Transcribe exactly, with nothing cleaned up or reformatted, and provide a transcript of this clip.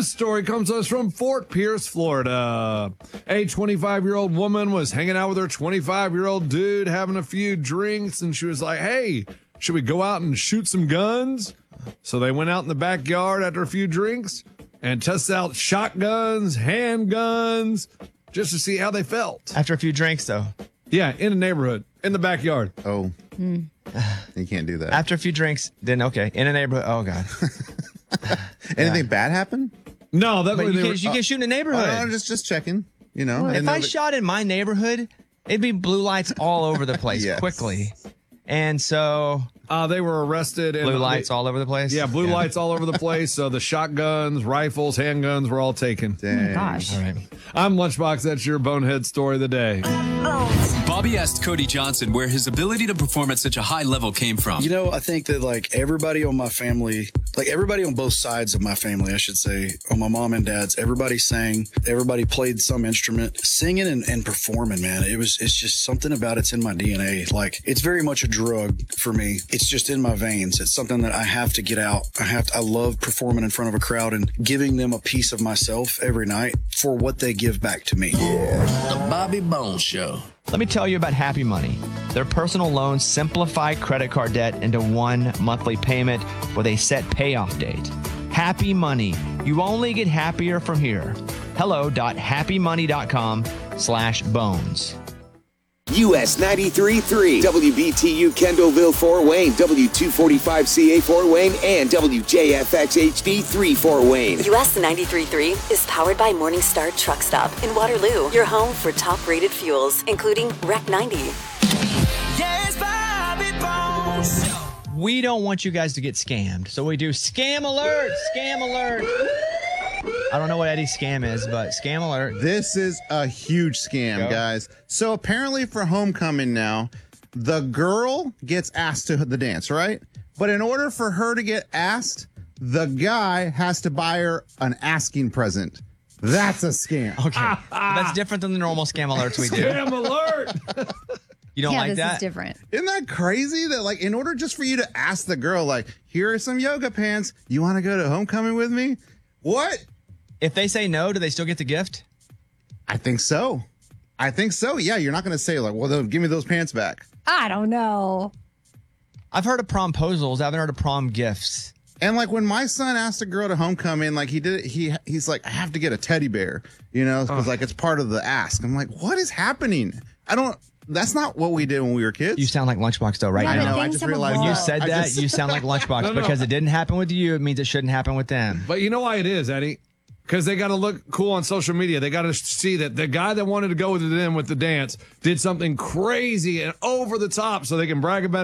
story comes to us from Fort Pierce, Florida. A twenty-five-year-old woman was hanging out with her twenty-five-year-old dude, having a few drinks, and she was like, hey, should we go out and shoot some guns? So they went out in the backyard after a few drinks and tested out shotguns, handguns, just to see how they felt. After a few drinks, though. Yeah, in the neighborhood, in the backyard. Oh, mm. You can't do that. After a few drinks, then okay, in a neighborhood. Oh, God. Anything yeah. bad happen? No, that but way you, they can, were, you can shoot in a neighborhood. Uh, just, just checking, you know. Well, if I shot in my neighborhood, it'd be blue lights all over the place Yes. quickly. And so... Uh, they were arrested. Blue and lights they, all over the place? Yeah, blue yeah. lights all over the place. So the shotguns, rifles, handguns were all taken. Dang. Oh my gosh. All right. I'm Lunchbox. That's your bonehead story of the day. Bobby asked Cody Johnson where his ability to perform at such a high level came from. You know, I think that like everybody on my family, like everybody on both sides of my family, I should say, on my mom and dad's, everybody sang, everybody played some instrument. Singing and, and performing, man, it was, it's just something about it's in my D N A. Like, it's very much a drug for me. It's just in my veins. It's something that I have to get out. I have to, I love performing in front of a crowd and giving them a piece of myself every night for what they give back to me. The Bobby Bones Show. Let me tell you about Happy Money. Their personal loans simplify credit card debt into one monthly payment with a set payoff date. Happy Money. You only get happier from here. Hello.happymoney.com slash bones. U S ninety-three point three, W B T U Kendallville Fort Wayne, W two forty-five C A Fort Wayne, and W J F X H D three Fort Wayne. U S ninety-three point three is powered by Morningstar Truck Stop in Waterloo, your home for top-rated fuels, including R E C ninety. Yes, Bobby Bones. We don't want you guys to get scammed, so we do Scam Alert, Scam Alert. I don't know what Eddie's scam is, but Scam Alert. This is a huge scam, Go. guys. So apparently for homecoming now, the girl gets asked to the dance, right? But in order for her to get asked, the guy has to buy her an asking present. That's a scam. Okay. Ah, ah. That's different than the normal Scam Alerts we do. Scam Alert! You don't yeah, like this that? is different. Isn't that crazy that, like, in order just for you to ask the girl, like, here are some yoga pants. You want to go to homecoming with me? What? If they say no, do they still get the gift? I think so. I think so. Yeah, you're not going to say, like, well, then give me those pants back. I don't know. I've heard of promposals. I haven't heard of prom gifts. And, like, when my son asked a girl to homecoming, like, he did it, he he's like, I have to get a teddy bear, you know, because, like, it's part of the ask. I'm like, what is happening? I don't... That's not what we did when we were kids. You sound like Lunchbox, though, right yeah, now. I know. I just realized when you that. said I that, just... you sound like Lunchbox no, no. because it didn't happen with you. It means it shouldn't happen with them. But you know why it is, Eddie? Because they got to look cool on social media. They got to see that the guy that wanted to go with them with the dance did something crazy and over the top so they can brag about it.